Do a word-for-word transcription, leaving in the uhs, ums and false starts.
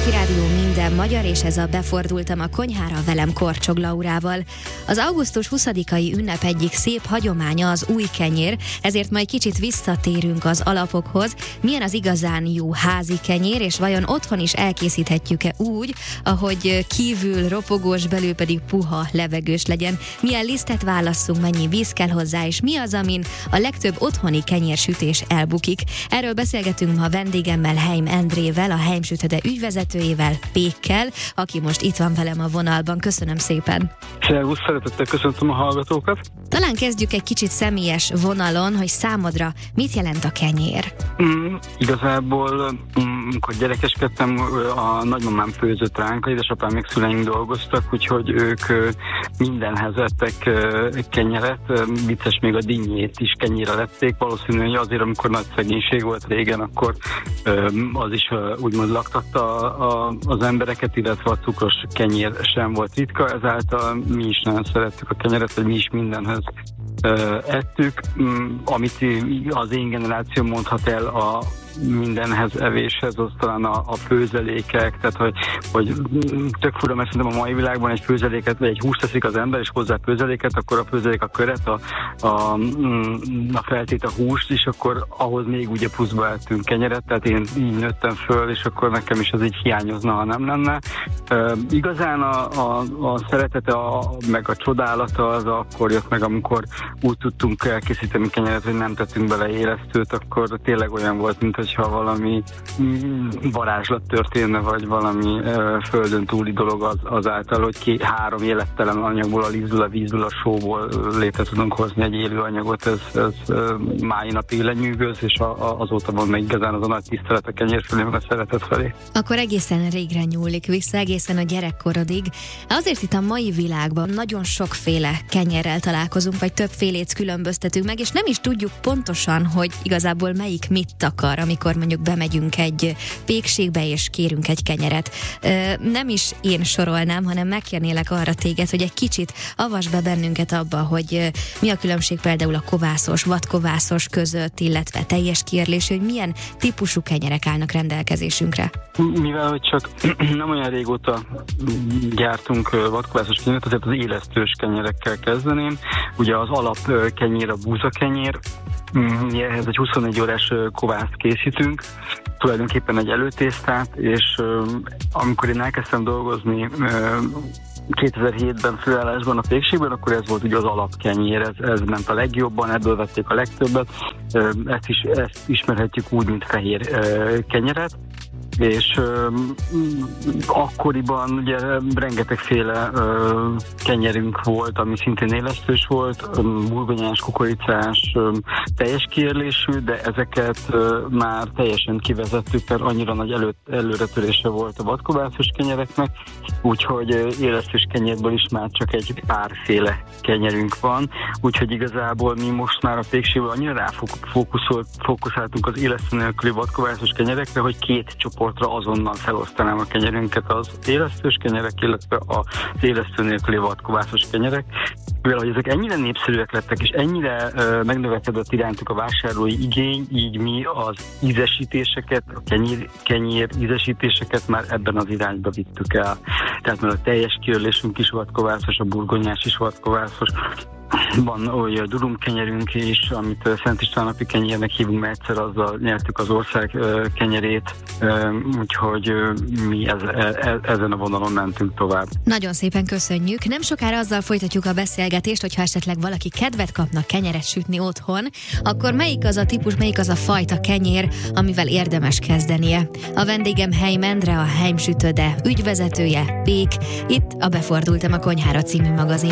Petőfi Rádió, minden magyar, és ez a Befordultam a konyhára velem Korcsog Laurával. Az augusztus huszadikai ünnep egyik szép hagyománya az új kenyér, ezért majd kicsit visszatérünk az alapokhoz. Milyen az igazán jó házi kenyér, és vajon otthon is elkészíthetjük-e úgy, ahogy kívül ropogós, belül pedig puha, levegős legyen? Milyen lisztet válasszunk, mennyi víz kell hozzá, és mi az, amin a legtöbb otthoni kenyérsütés elbukik? Erről beszélgetünk ma vendégemmel, Heim Endrével, a Heim Sütöde ügyvezetőjével, Pékkel, aki most itt van velem a vonalban. Köszönöm szépen! Szervusz, szeretettel köszöntöm a hallgatókat! Talán kezdjük egy kicsit személyes vonalon, hogy számodra mit jelent a kenyér? Mm, igazából, mm, amikor gyerekeskedtem, a nagymamám főzött ránk, édesapám még szüleink dolgoztak, úgyhogy ők mindenhez ettek kenyeret, vicces, még a dinnyét is kenyére lették. Valószínűleg azért, amikor nagy szegénység volt régen, akkor az is úgymond laktatta a, az embereket, illetve a cukros kenyér sem volt ritka, ezáltal mi is nagyon szerettük a kenyeret, hogy mi is mindenhez ettük. Amit az én generáció mondhat el a mindenhez, evéshez, az talán a, a főzelékek, tehát hogy, hogy tök fura, mert szerintem a mai világban egy főzeléket, vagy egy húst teszik az ember, és hozzá főzeléket, akkor a főzelék a köret, a, a, a feltét a húst, és akkor ahhoz még ugye pluszba ettünk kenyeret, tehát én így nőttem föl, és akkor nekem is az így hiányozna, ha nem lenne. Uh, igazán a, a, a szeretete, a, meg a csodálata az akkor jött meg, amikor úgy tudtunk elkészíteni kenyeret, hogy nem tettünk bele élesztőt, akkor tényleg olyan volt, mint hogyha valami varázslat történne, vagy valami ö, földön túli dolog az, azáltal, hogy ki, három élettelen anyagból, a lisztből, a vízből, a sóból létre tudunk hozni egy élő anyagot, ez, ez ö, máj napig lenyűgöz, és a, a, azóta van meg igazán az a nagy tisztelet a kenyér felé, meg a szeretet felé. Akkor egészen régre nyúlik vissza, egészen a gyerekkorodig. Azért itt a mai világban nagyon sokféle kenyérrel találkozunk, vagy többfélét különböztetünk meg, és nem is tudjuk pontosan, hogy igazából melyik mit takar, amikor mondjuk bemegyünk egy pékségbe és kérünk egy kenyeret. Nem is én sorolnám, hanem megkérnélek arra téged, hogy egy kicsit avasd be bennünket abba, hogy mi a különbség például a kovászos, vadkovászos között, illetve teljes kiérlésű, hogy milyen típusú kenyerek állnak rendelkezésünkre. Mivel, hogy csak nem olyan régóta gyártunk vadkovászos kenyeret, azért az élesztős kenyerekkel kezdeném. Ugye az alap kenyér a búzakenyér, ehhez egy huszonnégy órás kovászt készítünk, tulajdonképpen egy előtésztát, és uh, amikor én elkezdtem dolgozni uh, kétezer-hétben főállásban a pékségben, akkor ez volt ugye az alapkenyér, ez, ez ment a legjobban, ebből vették a legtöbbet, uh, ezt is ezt ismerhetjük úgy, mint fehér uh, kenyeret, és uh, akkoriban ugye rengetegféle uh, kenyerünk volt, ami szintén élesztős volt, um, burgonyás, kukoricás, um, teljes kiérlésű, de ezeket uh, már teljesen kivezettük, mert annyira nagy elő, előretörése volt a vadkovászos kenyereknek, úgyhogy uh, élesztős kenyérből is már csak egy párféle kenyerünk van, úgyhogy igazából mi most már a pékségből annyira ráfókuszáltunk az élesztő nélküli vadkovászos kenyerekre, hogy két csoportra azonnal felosztanám a kenyerünket, az élesztős kenyerek, illetve az élesztő nélküli vadkovászos kenyerek. Mivel, hogy ezek ennyire népszerűek lettek, és ennyire uh, megnövekedett irántuk a vásárlói igény, így mi az ízesítéseket, a kenyér, kenyér ízesítéseket már ebben az irányba vittük el. Tehát mert a teljes kiörlésünk is vadkovászos, a burgonyás is vadkovászos, van olyan durumkenyerünk is, amit Szent István napi kenyérnek hívunk, mert egyszer azzal nyertük az ország kenyerét, úgyhogy mi ez, ez, ezen a vonalon mentünk tovább. Nagyon szépen köszönjük. Nem sokára azzal folytatjuk a beszélgetést, hogyha esetleg valaki kedvet kapnak kenyeret sütni otthon, akkor melyik az a típus, melyik az a fajta kenyér, amivel érdemes kezdenie. A vendégem Heim Endre, a Heim Sütöde ügyvezetője, Pék, itt a Befordultam a konyhára című magazin.